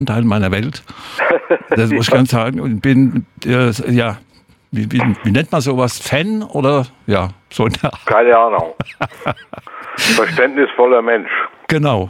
Teil meiner Welt. Das muss ich ganz sagen. Und bin, wie nennt man sowas? Fan oder ja, so in der Art. Keine Ahnung. Verständnisvoller Mensch. Genau.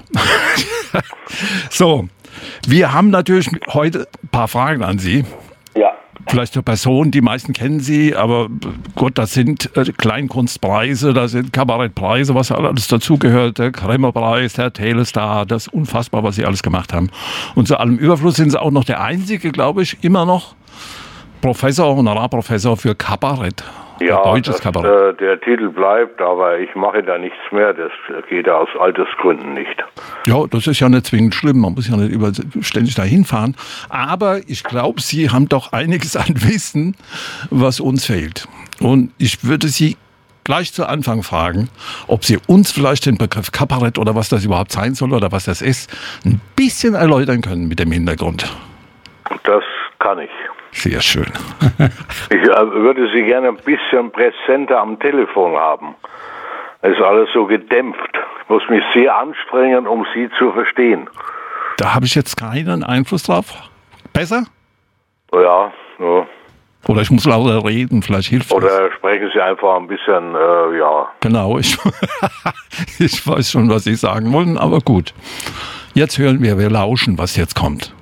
So, wir haben natürlich heute ein paar Fragen an Sie. Ja. Vielleicht zur Person, die meisten kennen Sie, aber Gott, das sind Kleinkunstpreise, das sind Kabarettpreise, was alles dazugehört, der Krämerpreis, der Telestar, das ist unfassbar, was Sie alles gemacht haben. Und zu allem Überfluss sind Sie auch noch der einzige, glaube ich, immer noch Honorarprofessor für Kabarett. Ja, deutsches Kabarett. Der Titel bleibt, aber ich mache da nichts mehr. Das geht aus Altersgründen nicht. Ja, das ist ja nicht zwingend schlimm. Man muss ja nicht ständig dahin fahren. Aber ich glaube, Sie haben doch einiges an Wissen, was uns fehlt. Und ich würde Sie gleich zu Anfang fragen, ob Sie uns vielleicht den Begriff Kabarett oder was das überhaupt sein soll oder was das ist, ein bisschen erläutern können mit dem Hintergrund. Das kann ich. Sehr schön. Ich würde Sie gerne ein bisschen präsenter am Telefon haben. Es ist alles so gedämpft. Ich muss mich sehr anstrengen, um Sie zu verstehen. Da habe ich jetzt keinen Einfluss drauf. Besser? Ja. Oder ich muss lauter reden, vielleicht hilft das. Oder sprechen Sie einfach ein bisschen, Genau, ich weiß schon, was Sie sagen wollen, aber gut. Jetzt hören wir lauschen, was jetzt kommt.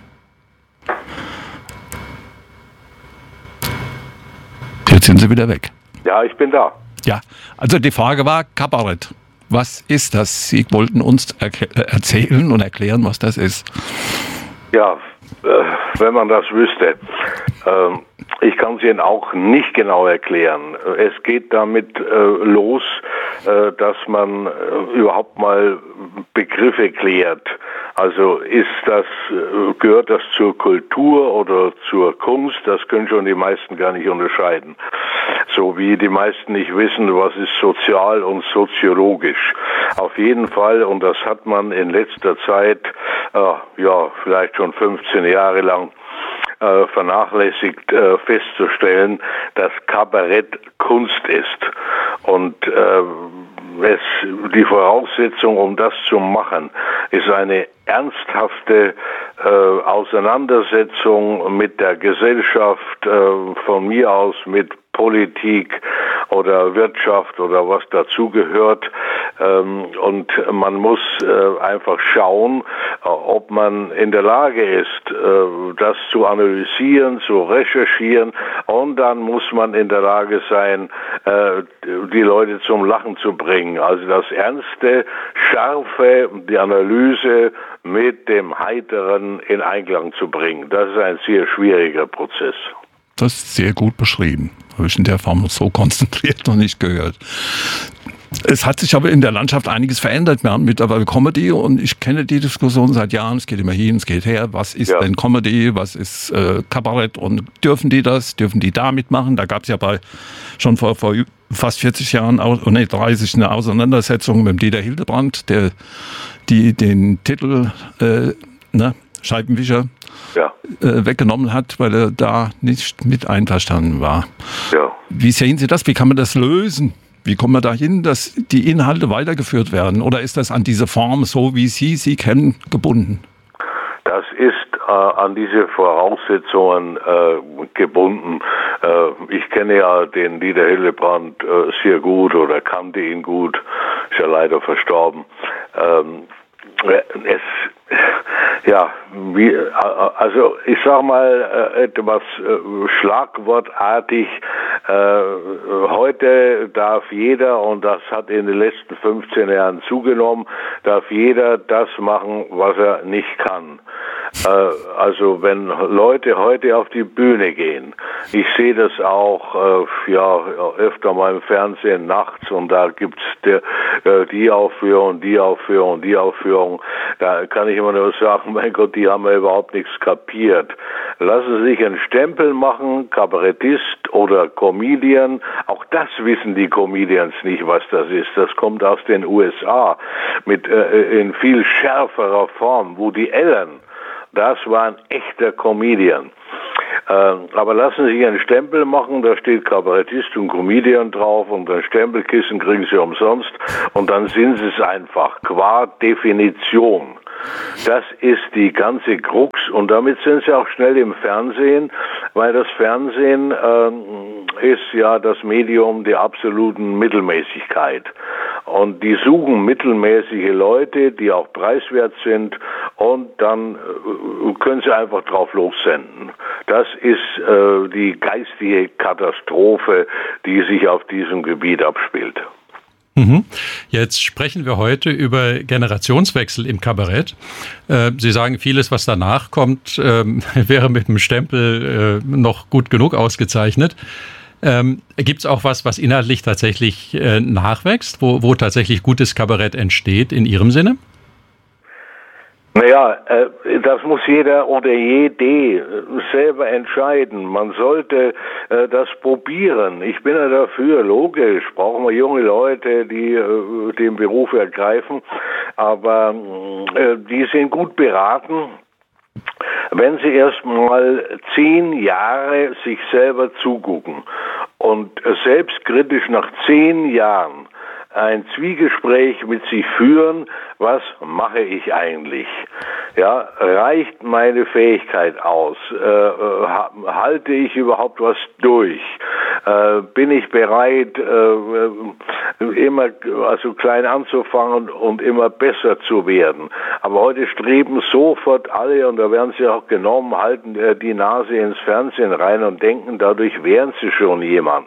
Jetzt sind Sie wieder weg. Ja, ich bin da. Ja, also die Frage war Kabarett. Was ist das? Sie wollten uns erzählen und erklären, was das ist. Ja, wenn man das wüsste. Ich kann es Ihnen auch nicht genau erklären. Es geht damit los, dass man überhaupt mal Begriffe klärt. Also gehört das zur Kultur oder zur Kunst? Das können schon die meisten gar nicht unterscheiden. So wie die meisten nicht wissen, was ist sozial und soziologisch. Auf jeden Fall, und das hat man in letzter Zeit, vielleicht schon 15 Jahre lang, vernachlässigt festzustellen, dass Kabarett Kunst ist. Und die Voraussetzung, um das zu machen, ist eine ernsthafte Auseinandersetzung mit der Gesellschaft, von mir aus mit Politik oder Wirtschaft oder was dazugehört. Und man muss einfach schauen, ob man in der Lage ist, das zu analysieren, zu recherchieren, und dann muss man in der Lage sein, die Leute zum Lachen zu bringen. Also das Ernste, Scharfe, die Analyse mit dem Heiteren in Einklang zu bringen. Das ist ein sehr schwieriger Prozess. Das ist sehr gut beschrieben. Habe ich in der Form so konzentriert noch nicht gehört. Es hat sich aber in der Landschaft einiges verändert. Wir haben mittlerweile Comedy und ich kenne die Diskussion seit Jahren. Es geht immer hin, es geht her. Was ist denn Comedy? Was ist Kabarett? Und dürfen die das? Dürfen die da mitmachen? Da gab es ja schon vor fast 40 Jahren, 30 eine Auseinandersetzung mit dem Dieter Hildebrand, der den Titel Scheibenwischer weggenommen hat, weil er da nicht mit einverstanden war. Ja. Wie sehen Sie das? Wie kann man das lösen? Wie kommen wir dahin, dass die Inhalte weitergeführt werden? Oder ist das an diese Form, so wie Sie kennen, gebunden? Das ist an diese Voraussetzungen gebunden. Ich kenne ja den Dieter Hildebrand sehr gut oder kannte ihn gut, ist ja leider verstorben. Also ich sag mal etwas schlagwortartig, heute darf jeder, und das hat in den letzten 15 Jahren zugenommen, darf jeder das machen, was er nicht kann. Also wenn Leute heute auf die Bühne gehen, ich sehe das auch öfter mal im Fernsehen nachts, und da gibt's die Aufführung, die Aufführung, die Aufführung, da kann ich immer nur sagen, mein Gott, die haben ja überhaupt nichts kapiert. Lassen Sie sich einen Stempel machen, Kabarettist oder Comedian, auch das wissen die Comedians nicht, was das ist. Das kommt aus den USA in viel schärferer Form. Woody Allen, das war ein echter Comedian. Aber lassen Sie sich einen Stempel machen, da steht Kabarettist und Comedian drauf und ein Stempelkissen kriegen Sie umsonst und dann sind Sie es einfach, qua Definition. Das ist die ganze Krux und damit sind sie auch schnell im Fernsehen, weil das Fernsehen ist ja das Medium der absoluten Mittelmäßigkeit. Und die suchen mittelmäßige Leute, die auch preiswert sind und dann können sie einfach drauf lossenden. Das ist die geistige Katastrophe, die sich auf diesem Gebiet abspielt. Jetzt sprechen wir heute über Generationswechsel im Kabarett. Sie sagen, vieles, was danach kommt, wäre mit dem Stempel noch gut genug ausgezeichnet. Gibt es auch was inhaltlich tatsächlich nachwächst, wo tatsächlich gutes Kabarett entsteht in Ihrem Sinne? Naja, das muss jeder oder jede selber entscheiden. Man sollte das probieren. Ich bin ja dafür, logisch, brauchen wir junge Leute, die den Beruf ergreifen, aber die sind gut beraten, wenn sie erst mal 10 Jahre sich selber zugucken und selbstkritisch nach 10 Jahren ein Zwiegespräch mit sich führen, was mache ich eigentlich? Ja, reicht meine Fähigkeit aus? Halte ich überhaupt was durch? Bin ich bereit, immer klein anzufangen und immer besser zu werden? Aber heute streben sofort alle, und da werden sie auch genommen, halten die Nase ins Fernsehen rein und denken, dadurch wären sie schon jemand.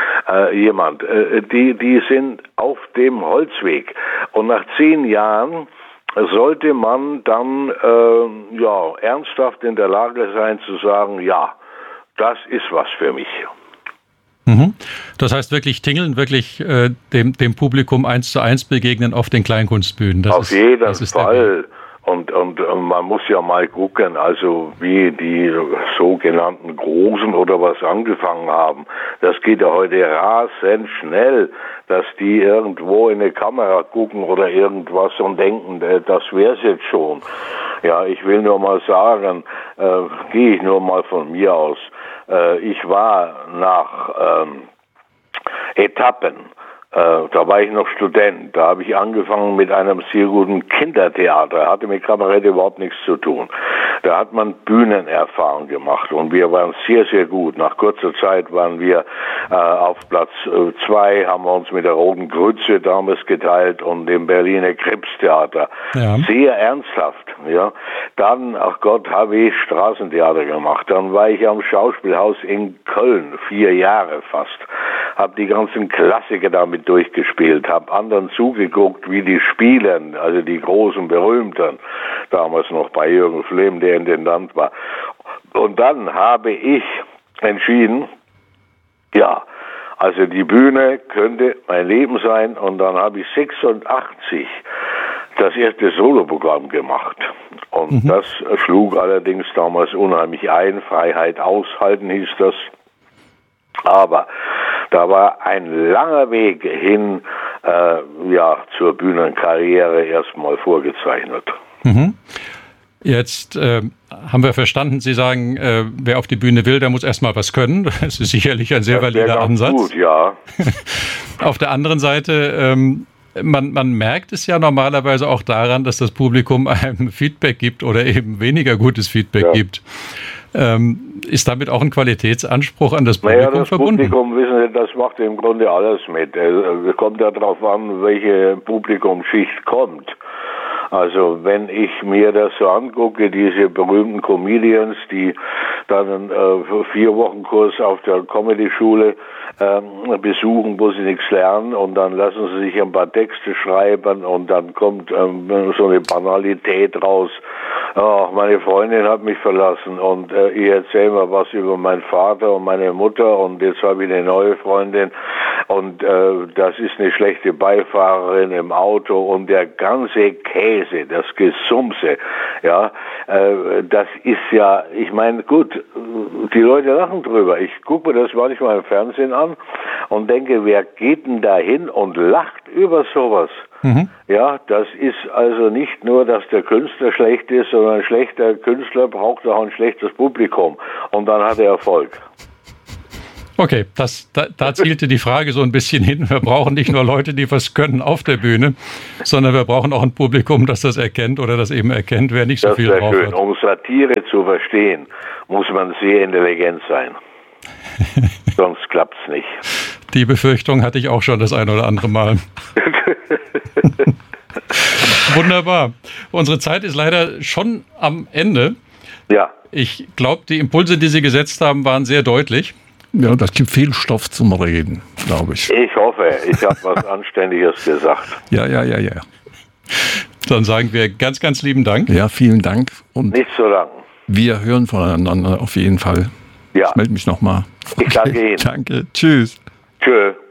Die sind auf dem Holzweg. Und nach 10 Jahren sollte man dann ernsthaft in der Lage sein zu sagen, ja, das ist was für mich. Das heißt wirklich tingeln, wirklich dem Publikum 1:1 begegnen auf den Kleinkunstbühnen. Auf jeden Fall. Und man muss ja mal gucken, also wie die sogenannten Großen oder was angefangen haben. Das geht ja heute rasend schnell, dass die irgendwo in eine Kamera gucken oder irgendwas und denken, das wär's jetzt schon. Ja, ich will nur mal sagen, gehe ich nur mal von mir aus. Ich war nach Etappen. Da war ich noch Student, da habe ich angefangen mit einem sehr guten Kindertheater, hatte mit Kabarett überhaupt nichts zu tun. Da hat man Bühnenerfahrung gemacht und wir waren sehr, sehr gut. Nach kurzer Zeit waren wir auf Platz 2, haben wir uns mit der Roten Grütze damals geteilt und dem Berliner Krebstheater. Ja. Sehr ernsthaft. Ja. Dann, ach Gott, habe ich Straßentheater gemacht. Dann war ich am Schauspielhaus in Köln, 4 Jahre fast. Habe die ganzen Klassiker damit durchgespielt, habe anderen zugeguckt, wie die spielen, also die großen Berühmten, damals noch bei Jürgen Flemm, der Intendant war. Und dann habe ich entschieden, ja, also die Bühne könnte mein Leben sein, und dann habe ich 86 das erste Soloprogramm gemacht. Und das schlug allerdings damals unheimlich ein, Freiheit aushalten hieß das. Aber da war ein langer Weg hin zur Bühnenkarriere erstmal vorgezeichnet. Jetzt haben wir verstanden, Sie sagen, wer auf die Bühne will, der muss erstmal was können. Das ist sicherlich ein sehr valider Ansatz. Gut, ja. Auf der anderen Seite, man merkt es ja normalerweise auch daran, dass das Publikum einem Feedback gibt oder eben weniger gutes Feedback gibt. Ist damit auch ein Qualitätsanspruch an das Publikum verbunden? Das Publikum, wissen Sie, das macht im Grunde alles mit. Es kommt ja darauf an, welche Publikumsschicht kommt. Also wenn ich mir das so angucke, diese berühmten Comedians, die dann einen 4-Wochen-Kurs auf der Comedy-Schule besuchen, wo sie nichts lernen, und dann lassen sie sich ein paar Texte schreiben und dann kommt so eine Banalität raus. Oh, meine Freundin hat mich verlassen und ich erzähle mal was über meinen Vater und meine Mutter und jetzt habe ich eine neue Freundin und das ist eine schlechte Beifahrerin im Auto und der ganze Käse, das Gesumse, Ja, das ist ja, ich meine, gut, die Leute lachen drüber. Ich gucke mir das manchmal im Fernsehen an und denke, wer geht denn da hin und lacht über sowas? Mhm. Ja, das ist also nicht nur, dass der Künstler schlecht ist, sondern ein schlechter Künstler braucht auch ein schlechtes Publikum und dann hat er Erfolg. Okay, da zielte die Frage so ein bisschen hin. Wir brauchen nicht nur Leute, die was können auf der Bühne, sondern wir brauchen auch ein Publikum, das das erkennt oder das eben erkennt, wer nicht so viel drauf hat. Um Satire zu verstehen, muss man sehr intelligent sein. Sonst klappt's nicht. Die Befürchtung hatte ich auch schon das ein oder andere Mal. Wunderbar. Unsere Zeit ist leider schon am Ende. Ja. Ich glaube, die Impulse, die Sie gesetzt haben, waren sehr deutlich. Ja, das gibt viel Stoff zum Reden, glaube ich. Ich hoffe, ich habe was Anständiges gesagt. Ja. Dann sagen wir ganz, ganz lieben Dank. Ja, vielen Dank. Und nicht zu danken. Wir hören voneinander auf jeden Fall. Ja. Ich melde mich nochmal. Okay. Ich danke Ihnen. Danke. Tschüss. Tschö.